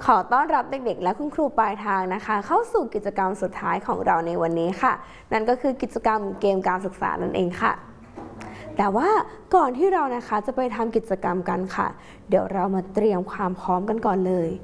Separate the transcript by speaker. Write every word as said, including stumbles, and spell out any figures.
Speaker 1: ขอต้อนรับเด็กๆและคุณครูปลายทางนะคะเข้าสู่กิจกรรมสุดท้ายของเราในวันนี้ค่ะนั่นก็คือกิจกรรมเกมการศึกษานั่นเองค่ะแต่ว่าก่อนที่เรานะคะจะไปทำกิจกรรมกันค่ะเดี๋ยวเรามาเตรียมความพร้อมกันก่อนเลย